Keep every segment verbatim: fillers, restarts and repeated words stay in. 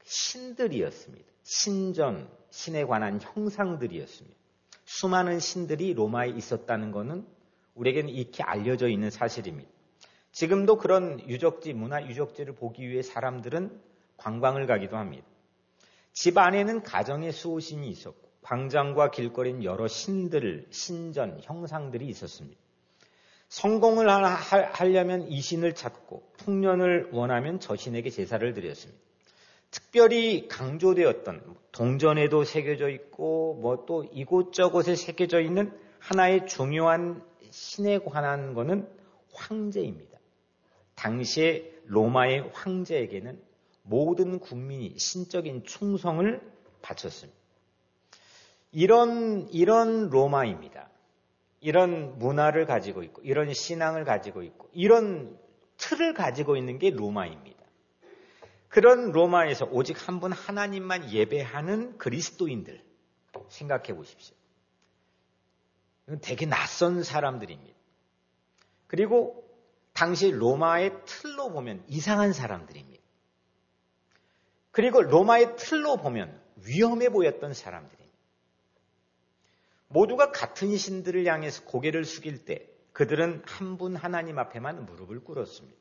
신들이었습니다. 신전, 신에 관한 형상들이었습니다. 수많은 신들이 로마에 있었다는 것은 우리에게는 익히 알려져 있는 사실입니다. 지금도 그런 유적지, 문화 유적지를 보기 위해 사람들은 관광을 가기도 합니다. 집 안에는 가정의 수호신이 있었고 광장과 길거리는 여러 신들, 신전, 형상들이 있었습니다. 성공을 하려면 이 신을 찾고 풍년을 원하면 저 신에게 제사를 드렸습니다. 특별히 강조되었던 동전에도 새겨져 있고 뭐 또 이곳저곳에 새겨져 있는 하나의 중요한 신에 관한 것은 황제입니다. 당시에 로마의 황제에게는 모든 국민이 신적인 충성을 바쳤습니다. 이런 이런 로마입니다. 이런 문화를 가지고 있고 이런 신앙을 가지고 있고 이런 틀을 가지고 있는 게 로마입니다. 그런 로마에서 오직 한 분 하나님만 예배하는 그리스도인들 생각해 보십시오. 되게 낯선 사람들입니다. 그리고 당시 로마의 틀로 보면 이상한 사람들입니다. 그리고 로마의 틀로 보면 위험해 보였던 사람들입니다. 모두가 같은 신들을 향해서 고개를 숙일 때 그들은 한 분 하나님 앞에만 무릎을 꿇었습니다.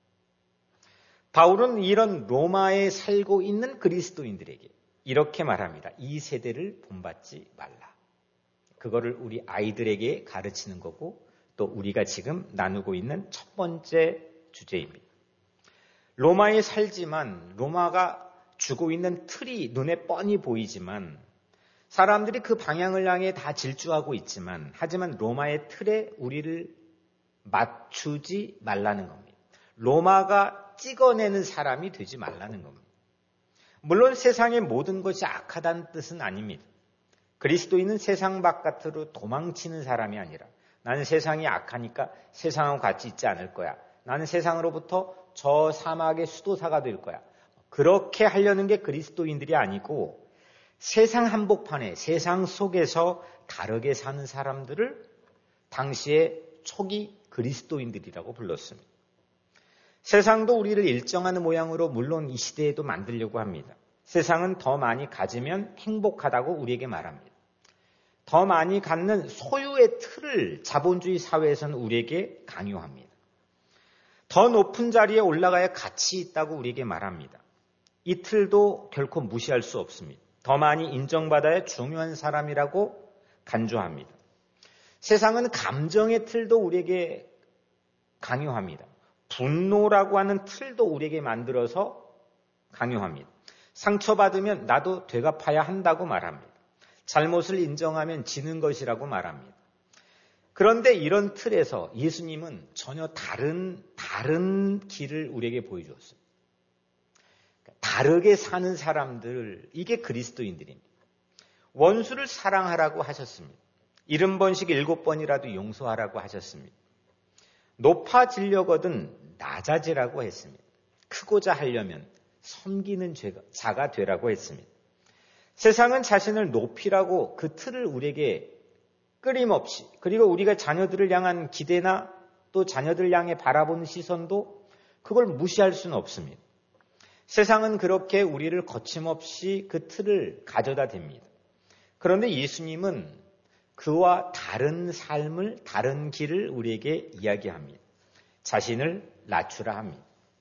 바울은 이런 로마에 살고 있는 그리스도인들에게 이렇게 말합니다. 이 세대를 본받지 말라. 그거를 우리 아이들에게 가르치는 거고 또 우리가 지금 나누고 있는 첫 번째 주제입니다. 로마에 살지만 로마가 주고 있는 틀이 눈에 뻔히 보이지만 사람들이 그 방향을 향해 다 질주하고 있지만 하지만 로마의 틀에 우리를 맞추지 말라는 겁니다. 로마가 찍어내는 사람이 되지 말라는 겁니다. 물론 세상의 모든 것이 악하다는 뜻은 아닙니다. 그리스도인은 세상 바깥으로 도망치는 사람이 아니라 나는 세상이 악하니까 세상하고 같이 있지 않을 거야. 나는 세상으로부터 저 사막의 수도사가 될 거야. 그렇게 하려는 게 그리스도인들이 아니고 세상 한복판에 세상 속에서 다르게 사는 사람들을 당시에 초기 그리스도인들이라고 불렀습니다. 세상도 우리를 일정한 모양으로 물론 이 시대에도 만들려고 합니다. 세상은 더 많이 가지면 행복하다고 우리에게 말합니다. 더 많이 갖는 소유의 틀을 자본주의 사회에서는 우리에게 강요합니다. 더 높은 자리에 올라가야 가치 있다고 우리에게 말합니다. 이 틀도 결코 무시할 수 없습니다. 더 많이 인정받아야 중요한 사람이라고 간주합니다. 세상은 감정의 틀도 우리에게 강요합니다. 분노라고 하는 틀도 우리에게 만들어서 강요합니다. 상처받으면 나도 되갚아야 한다고 말합니다. 잘못을 인정하면 지는 것이라고 말합니다. 그런데 이런 틀에서 예수님은 전혀 다른, 다른 길을 우리에게 보여주었어요. 다르게 사는 사람들, 이게 그리스도인들입니다. 원수를 사랑하라고 하셨습니다. 일흔 번씩 일곱 번이라도 용서하라고 하셨습니다. 높아지려거든 낮아지라고 했습니다. 크고자 하려면 섬기는 자가 되라고 했습니다. 세상은 자신을 높이라고 그 틀을 우리에게 끊임없이 그리고 우리가 자녀들을 향한 기대나 또 자녀들 향해 바라보는 시선도 그걸 무시할 수는 없습니다. 세상은 그렇게 우리를 거침없이 그 틀을 가져다 댑니다. 그런데 예수님은 그와 다른 삶을, 다른 길을 우리에게 이야기합니다. 자신을 낮추라 합니다.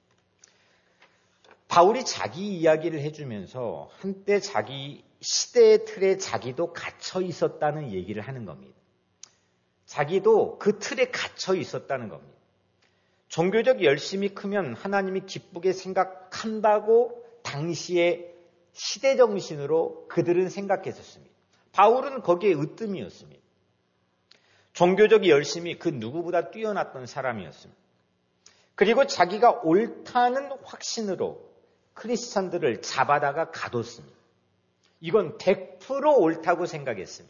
바울이 자기 이야기를 해주면서 한때 자기 시대의 틀에 자기도 갇혀 있었다는 얘기를 하는 겁니다. 자기도 그 틀에 갇혀 있었다는 겁니다. 종교적 열심이 크면 하나님이 기쁘게 생각한다고 당시의 시대정신으로 그들은 생각했었습니다. 바울은 거기에 으뜸이었습니다. 종교적 열심이 그 누구보다 뛰어났던 사람이었습니다. 그리고 자기가 옳다는 확신으로 크리스찬들을 잡아다가 가뒀습니다. 이건 백 퍼센트 옳다고 생각했습니다.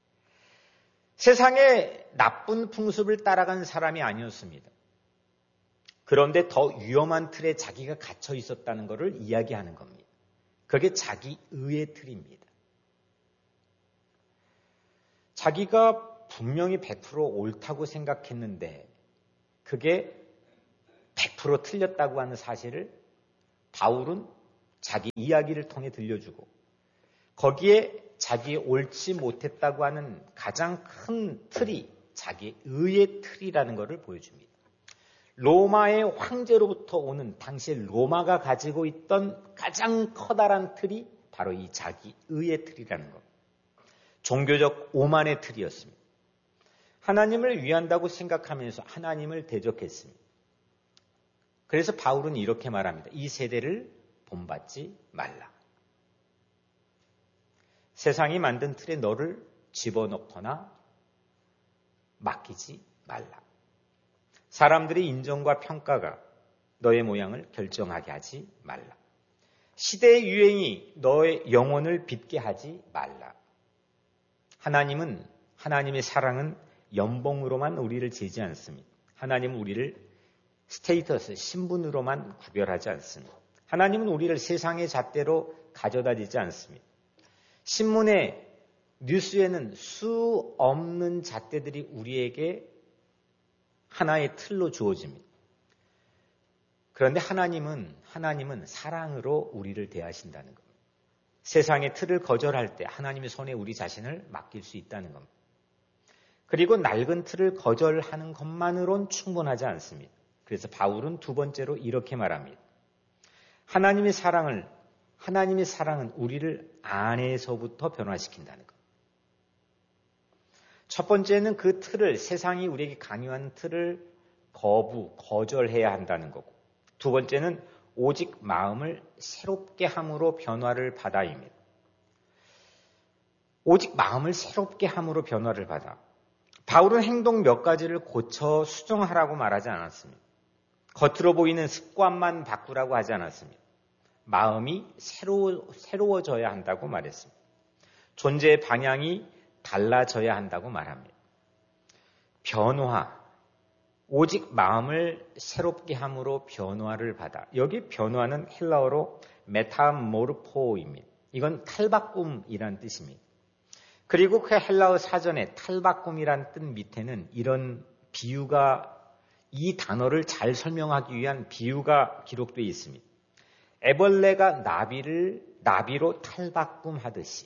세상의 나쁜 풍습을 따라간 사람이 아니었습니다. 그런데 더 위험한 틀에 자기가 갇혀 있었다는 것을 이야기하는 겁니다. 그게 자기 의의 틀입니다. 자기가 분명히 백 퍼센트 옳다고 생각했는데 그게 백 퍼센트 틀렸다고 하는 사실을 바울은 자기 이야기를 통해 들려주고 거기에 자기 옳지 못했다고 하는 가장 큰 틀이 자기 의의 틀이라는 것을 보여줍니다. 로마의 황제로부터 오는 당시에 로마가 가지고 있던 가장 커다란 틀이 바로 이 자기 의의 틀이라는 것. 종교적 오만의 틀이었습니다. 하나님을 위한다고 생각하면서 하나님을 대적했습니다. 그래서 바울은 이렇게 말합니다. 이 세대를 본받지 말라. 세상이 만든 틀에 너를 집어넣거나 맡기지 말라. 사람들의 인정과 평가가 너의 모양을 결정하게 하지 말라. 시대의 유행이 너의 영혼을 빚게 하지 말라. 하나님은, 하나님의 사랑은 연봉으로만 우리를 재지 않습니다. 하나님은 우리를 스테이터스, 신분으로만 구별하지 않습니다. 하나님은 우리를 세상의 잣대로 가져다주지 않습니다. 신문에, 뉴스에는 수 없는 잣대들이 우리에게 하나의 틀로 주어집니다. 그런데 하나님은, 하나님은 사랑으로 우리를 대하신다는 겁니다. 세상의 틀을 거절할 때 하나님의 손에 우리 자신을 맡길 수 있다는 겁니다. 그리고 낡은 틀을 거절하는 것만으론 충분하지 않습니다. 그래서 바울은 두 번째로 이렇게 말합니다. 하나님의 사랑을, 하나님의 사랑은 우리를 안에서부터 변화시킨다는 것. 첫 번째는 그 틀을, 세상이 우리에게 강요한 틀을 거부, 거절해야 한다는 거고, 두 번째는 오직 마음을 새롭게 함으로 변화를 받아입니다. 오직 마음을 새롭게 함으로 변화를 받아. 바울은 행동 몇 가지를 고쳐 수정하라고 말하지 않았습니다. 겉으로 보이는 습관만 바꾸라고 하지 않았습니다. 마음이 새로워, 새로워져야 한다고 말했습니다. 존재의 방향이 달라져야 한다고 말합니다. 변화, 오직 마음을 새롭게 함으로 변화를 받아. 여기 변화는 헬라어로 메타모르포입니다. 이건 탈바꿈이란 뜻입니다. 그리고 그 헬라어 사전에 탈바꿈이란 뜻 밑에는 이런 비유가, 이 단어를 잘 설명하기 위한 비유가 기록되어 있습니다. 애벌레가 나비를 나비로 탈바꿈하듯이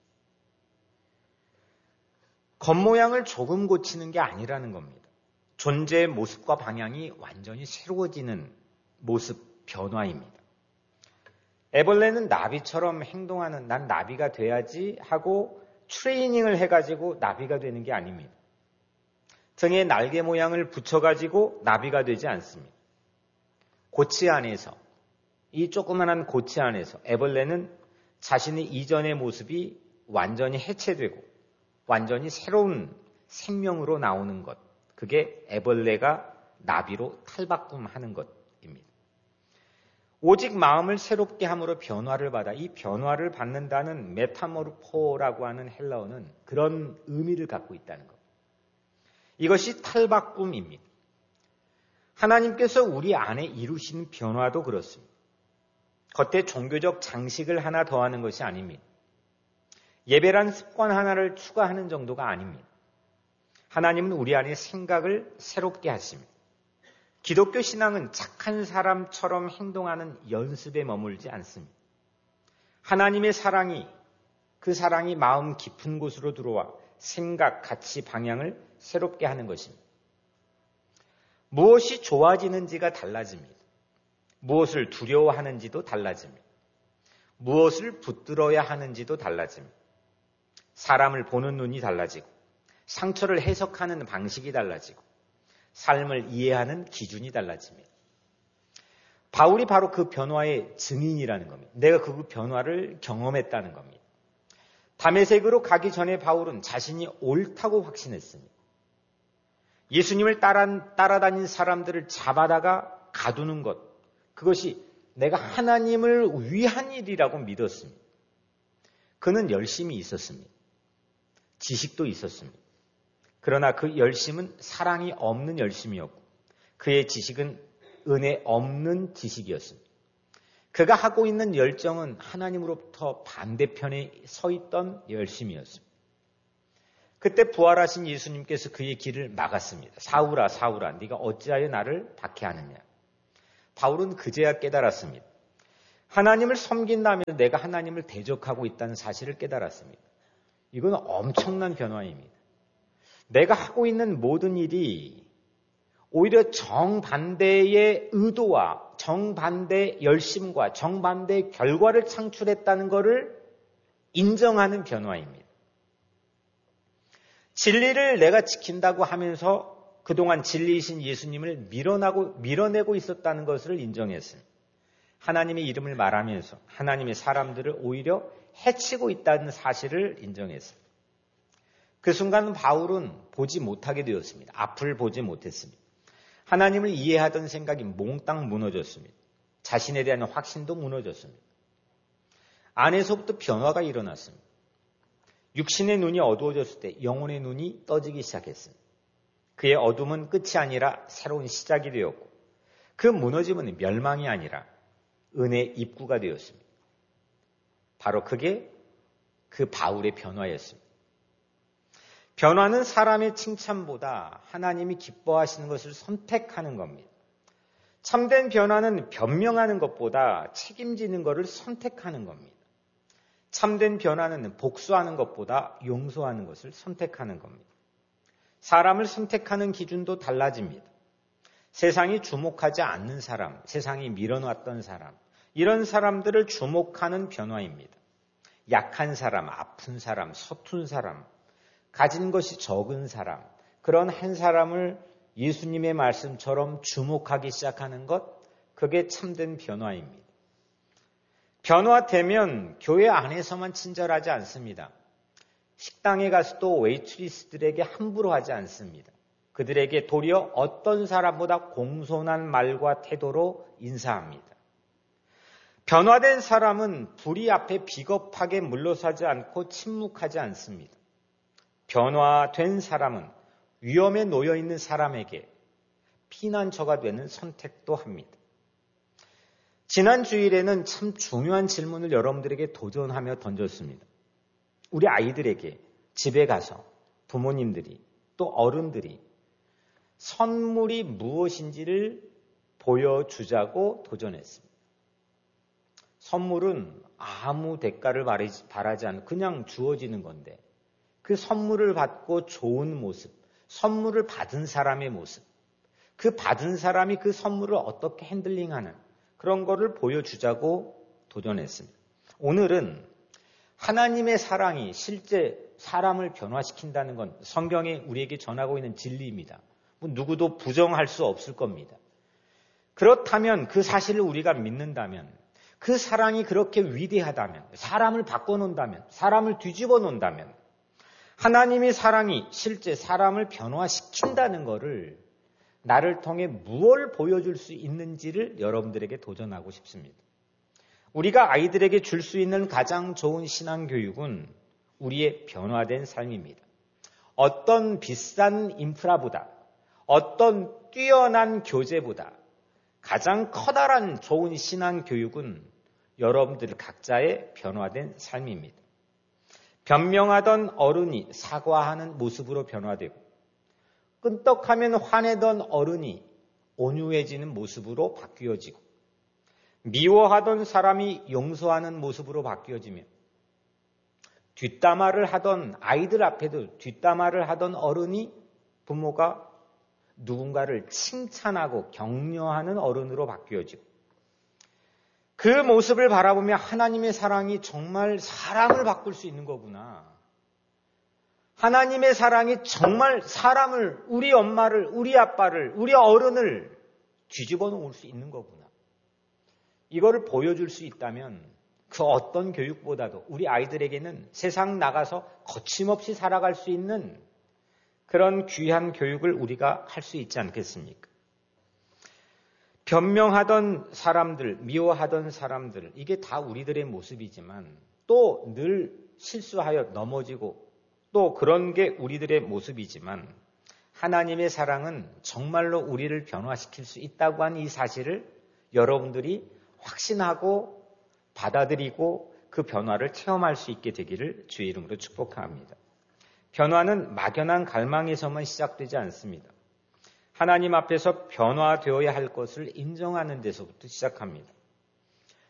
겉모양을 조금 고치는 게 아니라는 겁니다. 존재의 모습과 방향이 완전히 새로워지는 모습 변화입니다. 애벌레는 나비처럼 행동하는, 난 나비가 돼야지 하고 트레이닝을 해가지고 나비가 되는 게 아닙니다. 등에 날개 모양을 붙여가지고 나비가 되지 않습니다. 고치 안에서, 이 조그만한 고치 안에서 애벌레는 자신의 이전의 모습이 완전히 해체되고 완전히 새로운 생명으로 나오는 것. 그게 애벌레가 나비로 탈바꿈하는 것입니다. 오직 마음을 새롭게 함으로 변화를 받아. 이 변화를 받는다는 메타모르포라고 하는 헬라어는 그런 의미를 갖고 있다는 것. 이것이 탈바꿈입니다. 하나님께서 우리 안에 이루신 변화도 그렇습니다. 겉에 종교적 장식을 하나 더하는 것이 아닙니다. 예배란 습관 하나를 추가하는 정도가 아닙니다. 하나님은 우리 안에 생각을 새롭게 하십니다. 기독교 신앙은 착한 사람처럼 행동하는 연습에 머물지 않습니다. 하나님의 사랑이, 그 사랑이 마음 깊은 곳으로 들어와 생각, 가치, 방향을 새롭게 하는 것입니다. 무엇이 좋아지는지가 달라집니다. 무엇을 두려워하는지도 달라집니다. 무엇을 붙들어야 하는지도 달라집니다. 사람을 보는 눈이 달라지고 상처를 해석하는 방식이 달라지고 삶을 이해하는 기준이 달라집니다. 바울이 바로 그 변화의 증인이라는 겁니다. 내가 그 변화를 경험했다는 겁니다. 다메섹으로 가기 전에 바울은 자신이 옳다고 확신했습니다. 예수님을 따라, 따라다닌 사람들을 잡아다가 가두는 것, 그것이 내가 하나님을 위한 일이라고 믿었습니다. 그는 열심이 있었습니다. 지식도 있었습니다. 그러나 그 열심은 사랑이 없는 열심이었고 그의 지식은 은혜 없는 지식이었습니다. 그가 하고 있는 열정은 하나님으로부터 반대편에 서 있던 열심이었습니다. 그때 부활하신 예수님께서 그의 길을 막았습니다. 사울아 사울아 네가 어찌하여 나를 박해하느냐. 바울은 그제야 깨달았습니다. 하나님을 섬긴다면서 내가 하나님을 대적하고 있다는 사실을 깨달았습니다. 이건 엄청난 변화입니다. 내가 하고 있는 모든 일이 오히려 정반대의 의도와 정반대의 열심과 정반대의 결과를 창출했다는 것을 인정하는 변화입니다. 진리를 내가 지킨다고 하면서 그동안 진리이신 예수님을 밀어내고, 밀어내고 있었다는 것을 인정했습니다. 하나님의 이름을 말하면서 하나님의 사람들을 오히려 해치고 있다는 사실을 인정했습니다. 그 순간 바울은 보지 못하게 되었습니다. 앞을 보지 못했습니다. 하나님을 이해하던 생각이 몽땅 무너졌습니다. 자신에 대한 확신도 무너졌습니다. 안에서부터 변화가 일어났습니다. 육신의 눈이 어두워졌을 때 영혼의 눈이 떠지기 시작했습니다. 그의 어둠은 끝이 아니라 새로운 시작이 되었고 그 무너짐은 멸망이 아니라 은혜의 입구가 되었습니다. 바로 그게 그 바울의 변화였습니다. 변화는 사람의 칭찬보다 하나님이 기뻐하시는 것을 선택하는 겁니다. 참된 변화는 변명하는 것보다 책임지는 것을 선택하는 겁니다. 참된 변화는 복수하는 것보다 용서하는 것을 선택하는 겁니다. 사람을 선택하는 기준도 달라집니다. 세상이 주목하지 않는 사람, 세상이 밀어놨던 사람, 이런 사람들을 주목하는 변화입니다. 약한 사람, 아픈 사람, 서툰 사람, 가진 것이 적은 사람, 그런 한 사람을 예수님의 말씀처럼 주목하기 시작하는 것, 그게 참된 변화입니다. 변화되면 교회 안에서만 친절하지 않습니다. 식당에 가서도 웨이트리스들에게 함부로 하지 않습니다. 그들에게 도리어 어떤 사람보다 공손한 말과 태도로 인사합니다. 변화된 사람은 불의 앞에 비겁하게 물러서지 않고 침묵하지 않습니다. 변화된 사람은 위험에 놓여 있는 사람에게 피난처가 되는 선택도 합니다. 지난 주일에는 참 중요한 질문을 여러분들에게 도전하며 던졌습니다. 우리 아이들에게 집에 가서 부모님들이 또 어른들이 선물이 무엇인지를 보여주자고 도전했습니다. 선물은 아무 대가를 바라지 않고 그냥 주어지는 건데 그 선물을 받고 좋은 모습, 선물을 받은 사람의 모습, 그 받은 사람이 그 선물을 어떻게 핸들링하는 그런 거를 보여주자고 도전했습니다. 오늘은 하나님의 사랑이 실제 사람을 변화시킨다는 건 성경에 우리에게 전하고 있는 진리입니다. 뭐 누구도 부정할 수 없을 겁니다. 그렇다면 그 사실을 우리가 믿는다면 그 사랑이 그렇게 위대하다면 사람을 바꿔놓는다면 사람을 뒤집어 놓는다면 하나님의 사랑이 실제 사람을 변화시킨다는 것을 나를 통해 무엇을 보여줄 수 있는지를 여러분들에게 도전하고 싶습니다. 우리가 아이들에게 줄 수 있는 가장 좋은 신앙교육은 우리의 변화된 삶입니다. 어떤 비싼 인프라보다 어떤 뛰어난 교재보다 가장 커다란 좋은 신앙교육은 여러분들 각자의 변화된 삶입니다. 변명하던 어른이 사과하는 모습으로 변화되고 끈떡하면 화내던 어른이 온유해지는 모습으로 바뀌어지고 미워하던 사람이 용서하는 모습으로 바뀌어지며 뒷담화를 하던 아이들 앞에도 뒷담화를 하던 어른이 부모가 누군가를 칭찬하고 격려하는 어른으로 바뀌어지고 그 모습을 바라보며 하나님의 사랑이 정말 사람을 바꿀 수 있는 거구나. 하나님의 사랑이 정말 사람을, 우리 엄마를, 우리 아빠를, 우리 어른을 뒤집어 놓을 수 있는 거구나. 이거를 보여줄 수 있다면 그 어떤 교육보다도 우리 아이들에게는 세상 나가서 거침없이 살아갈 수 있는 그런 귀한 교육을 우리가 할 수 있지 않겠습니까? 변명하던 사람들, 미워하던 사람들, 이게 다 우리들의 모습이지만 또 늘 실수하여 넘어지고 또 그런 게 우리들의 모습이지만 하나님의 사랑은 정말로 우리를 변화시킬 수 있다고 하는 이 사실을 여러분들이 확신하고 받아들이고 그 변화를 체험할 수 있게 되기를 주의 이름으로 축복합니다. 변화는 막연한 갈망에서만 시작되지 않습니다. 하나님 앞에서 변화되어야 할 것을 인정하는 데서부터 시작합니다.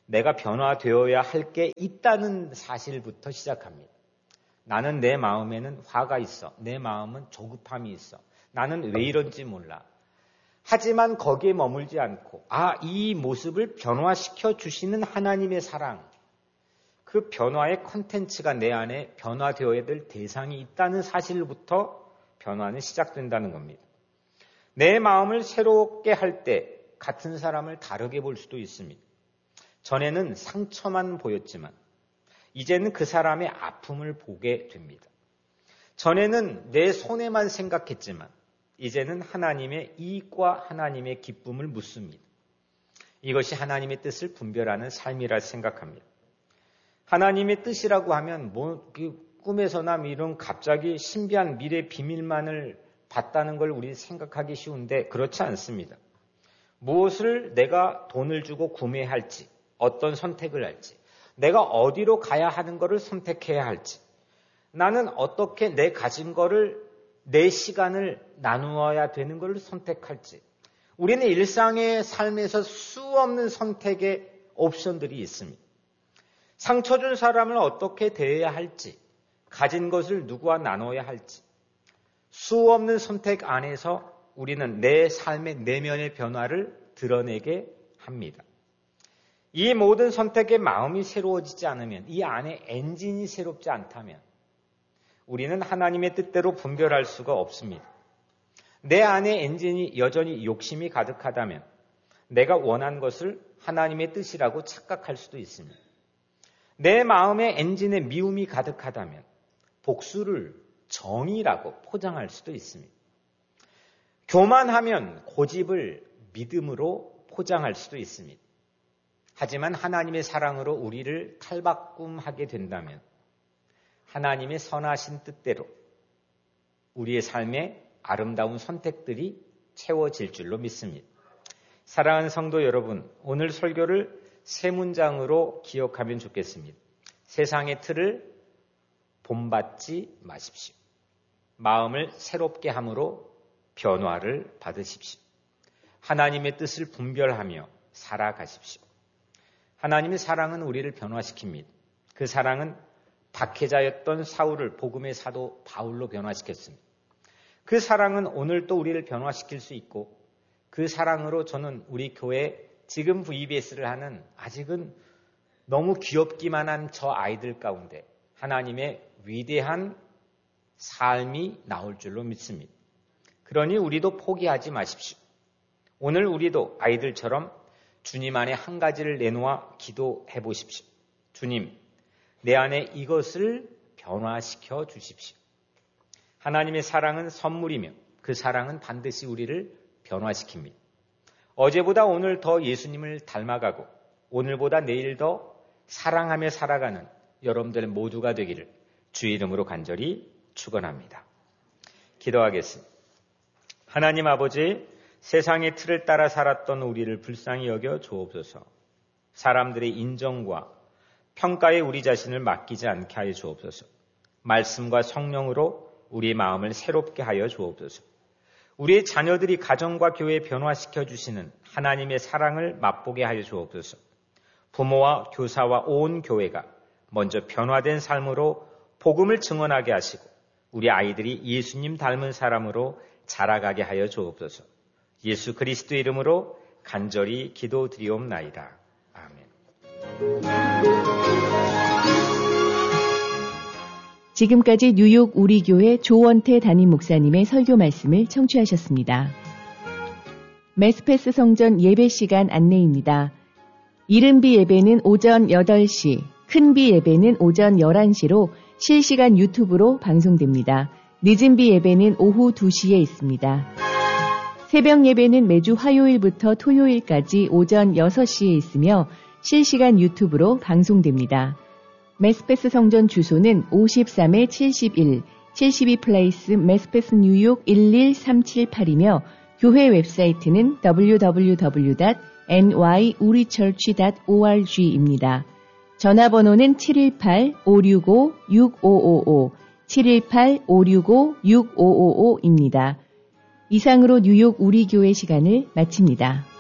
내가 변화되어야 할 게 있다는 사실부터 시작합니다. 나는 내 마음에는 화가 있어. 내 마음은 조급함이 있어. 나는 왜 이런지 몰라. 하지만 거기에 머물지 않고 아, 이 모습을 변화시켜 주시는 하나님의 사랑, 그 변화의 콘텐츠가 내 안에 변화되어야 될 대상이 있다는 사실부터 변화는 시작된다는 겁니다. 내 마음을 새롭게 할 때 같은 사람을 다르게 볼 수도 있습니다. 전에는 상처만 보였지만 이제는 그 사람의 아픔을 보게 됩니다. 전에는 내 손해만 생각했지만 이제는 하나님의 이익과 하나님의 기쁨을 묻습니다. 이것이 하나님의 뜻을 분별하는 삶이라 생각합니다. 하나님의 뜻이라고 하면 뭐 꿈에서나 이런 갑자기 신비한 미래 비밀만을 봤다는 걸 우리 생각하기 쉬운데 그렇지 않습니다. 무엇을 내가 돈을 주고 구매할지, 어떤 선택을 할지, 내가 어디로 가야 하는 것을 선택해야 할지, 나는 어떻게 내 가진 것을, 내 시간을 나누어야 되는 것을 선택할지, 우리는 일상의 삶에서 수없는 선택의 옵션들이 있습니다. 상처 준 사람을 어떻게 대해야 할지, 가진 것을 누구와 나눠야 할지, 수없는 선택 안에서 우리는 내 삶의 내면의 변화를 드러내게 합니다. 이 모든 선택의 마음이 새로워지지 않으면, 이 안에 엔진이 새롭지 않다면 우리는 하나님의 뜻대로 분별할 수가 없습니다. 내 안에 엔진이 여전히 욕심이 가득하다면 내가 원한 것을 하나님의 뜻이라고 착각할 수도 있습니다. 내 마음의 엔진에 미움이 가득하다면 복수를 정의라고 포장할 수도 있습니다. 교만하면 고집을 믿음으로 포장할 수도 있습니다. 하지만 하나님의 사랑으로 우리를 탈바꿈하게 된다면 하나님의 선하신 뜻대로 우리의 삶에 아름다운 선택들이 채워질 줄로 믿습니다. 사랑하는 성도 여러분, 오늘 설교를 세 문장으로 기억하면 좋겠습니다. 세상의 틀을 본받지 마십시오. 마음을 새롭게 함으로 변화를 받으십시오. 하나님의 뜻을 분별하며 살아가십시오. 하나님의 사랑은 우리를 변화시킵니다. 그 사랑은 박해자였던 사울을 복음의 사도 바울로 변화시켰습니다. 그 사랑은 오늘 또 우리를 변화시킬 수 있고, 그 사랑으로 저는 우리 교회 지금 브이비에스를 하는 아직은 너무 귀엽기만 한 저 아이들 가운데 하나님의 위대한 삶이 나올 줄로 믿습니다. 그러니 우리도 포기하지 마십시오. 오늘 우리도 아이들처럼 주님 안에 한 가지를 내놓아 기도해 보십시오. 주님, 내 안에 이것을 변화시켜 주십시오. 하나님의 사랑은 선물이며 그 사랑은 반드시 우리를 변화시킵니다. 어제보다 오늘 더 예수님을 닮아가고 오늘보다 내일 더 사랑하며 살아가는 여러분들 모두가 되기를 주의 이름으로 간절히 축원합니다. 기도하겠습니다. 하나님 아버지, 세상의 틀을 따라 살았던 우리를 불쌍히 여겨 주옵소서. 사람들의 인정과 평가에 우리 자신을 맡기지 않게 하여 주옵소서. 말씀과 성령으로 우리의 마음을 새롭게 하여 주옵소서. 우리의 자녀들이 가정과 교회에 변화시켜 주시는 하나님의 사랑을 맛보게 하여 주옵소서. 부모와 교사와 온 교회가 먼저 변화된 삶으로 복음을 증언하게 하시고 우리 아이들이 예수님 닮은 사람으로 자라가게 하여 주옵소서. 예수 그리스도 이름으로 간절히 기도드리옵나이다. 아멘. 지금까지 뉴욕 우리교회 조원태 담임 목사님의 설교 말씀을 청취하셨습니다. 메스페스 성전 예배 시간 안내입니다. 이른비 예배는 오전 여덟 시, 큰비 예배는 오전 열한 시로 실시간 유튜브로 방송됩니다. 늦은비 예배는 오후 두 시에 있습니다. 새벽 예배는 매주 화요일부터 토요일까지 오전 여섯 시에 있으며 실시간 유튜브로 방송됩니다. 메스페스 성전 주소는 오십삼 칠십일, 칠십이 플레이스 메스페스 뉴욕 일일삼칠팔이며 교회 웹사이트는 더블유 더블유 더블유 닷 엔 와이 우리처치 닷 오알지입니다. 전화번호는 칠일팔 오육오 육오오오, 칠일팔 오육오 육오오오입니다. 이상으로 뉴욕 우리교회 시간을 마칩니다.